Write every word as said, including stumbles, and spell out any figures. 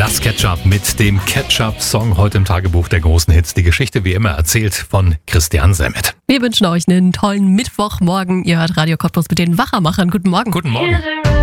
Lass Ketchup mit dem Ketchup-Song heute im Tagebuch der großen Hits. Die Geschichte wie immer erzählt von Christian Semmet. Wir wünschen euch einen tollen Mittwochmorgen. Ihr hört Radio Cottbus mit den Wachermachern. Guten Morgen. Guten Morgen.